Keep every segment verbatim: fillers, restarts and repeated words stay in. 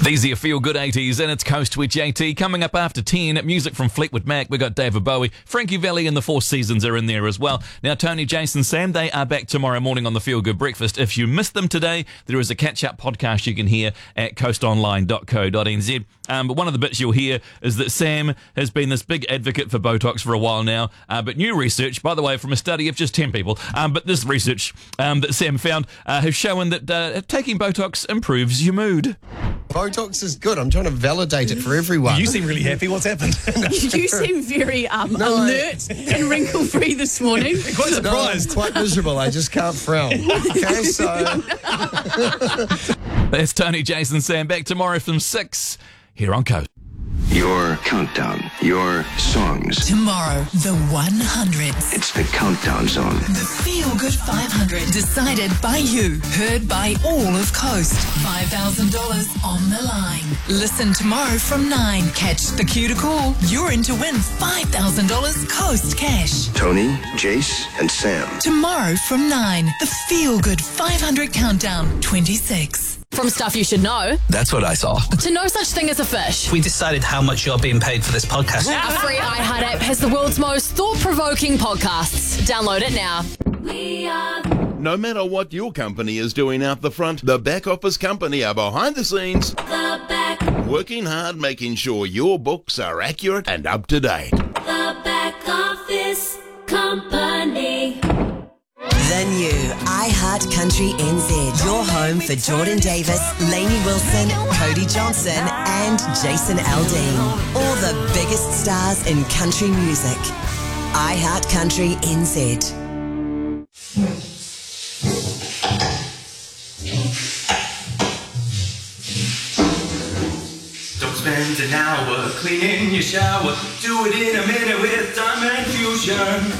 These are your feel-good eighties, and it's Coast with J T. Coming up after ten, music from Fleetwood Mac. We got David Bowie, Frankie Valli, and the Four Seasons are in there as well. Now, Tony, Jason, Sam, they are back tomorrow morning on the Feel Good Breakfast. If you missed them today, there is a catch-up podcast you can hear at coast online dot co dot n z. Um, but one of the bits you'll hear is that Sam has been this big advocate for Botox for a while now. Uh, but new research, by the way, from a study of just ten people, um, but this research um, that Sam found uh, has shown that uh, taking Botox improves your mood. Botox is good. I'm trying to validate it for everyone. You seem really happy. What's happened? You seem very um, No, alert and wrinkle-free this morning. Quite surprised. No, I'm quite miserable. I just can't frown. Okay, so... That's Tony, Jason, Sam, back tomorrow from six here on Coast. Your countdown, your songs. Tomorrow, the one hundreds. It's the Countdown Zone. The Feel Good five hundred. Decided by you. Heard by all of Coast. five thousand dollars on the line. Listen tomorrow from nine. Catch the cue to call. You're in to win five thousand dollars Coast cash. Tony, Jace, and Sam. Tomorrow from nine. The Feel Good five hundred Countdown twenty-six. From stuff you should know, That's what I saw. to no such thing as a fish. We decided how much you're being paid for this podcast. Our free iHeart app has the world's most thought-provoking podcasts. Download it now. No matter what your company is doing out the front, the back office company are behind the scenes. The back, Working hard, making sure your books are accurate and up to date. the back office company. The new iHeart Country N Z. Your home for Jordan Davis, Lainey Wilson, Cody Johnson, and Jason Aldean. All the biggest stars in country music. iHeart Country N Z. Don't spend an hour cleaning your shower. Do it in a minute with Diamond Fusion.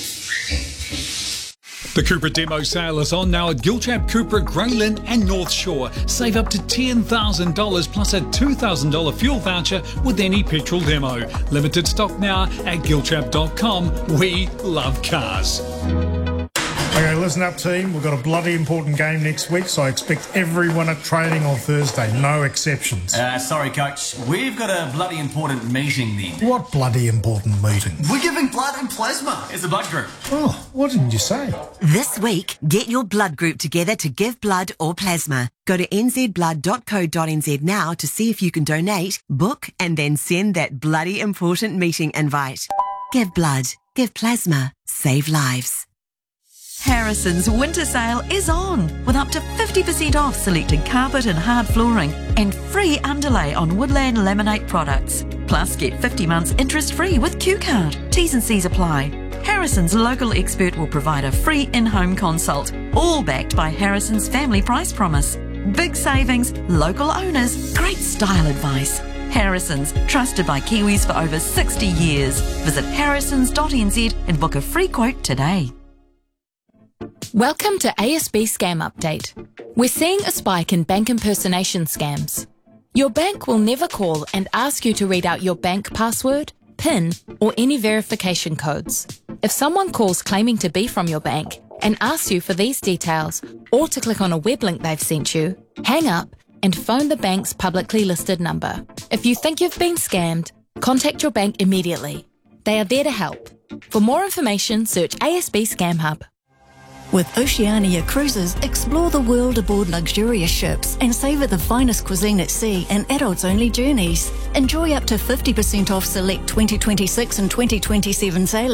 The Cupra demo sale is on now at Gilchap, Cupra, Grayland and North Shore. Save up to ten thousand dollars plus a two thousand dollars fuel voucher with any petrol demo. Limited stock now at gilchap dot com. We love cars. Okay, listen up, team. We've got a bloody important game next week, so I expect everyone at training on Thursday. No exceptions. Uh, sorry, Coach. We've got a bloody important meeting then. What bloody important meeting? We're giving blood and plasma as a blood group. Oh, what didn't you say? This week, get your blood group together to give blood or plasma. Go to n z blood dot co dot n z now to see if you can donate, book, and then send that bloody important meeting invite. Give blood, give plasma, save lives. Harrison's winter sale is on with up to fifty percent off selected carpet and hard flooring and free underlay on Woodland Laminate products. Plus, get fifty months interest free with Q Card. T's and C's apply. Harrison's local expert will provide a free in-home consult, all backed by Harrison's family price promise. Big savings, local owners, great style advice. Harrison's, trusted by Kiwis for over sixty years. Visit harrisons dot n z and book a free quote today. Welcome to A S B Scam Update. We're seeing a spike in bank impersonation scams. Your bank will never call and ask you to read out your bank password, PIN, or any verification codes. If someone calls claiming to be from your bank and asks you for these details or to click on a web link they've sent you, hang up and phone the bank's publicly listed number. If you think you've been scammed, contact your bank immediately. They are there to help. For more information, search A S B Scam Hub. With Oceania Cruises, explore the world aboard luxurious ships and savour the finest cuisine at sea and adults-only journeys. Enjoy up to fifty percent off select twenty twenty-six and twenty twenty-seven sailings.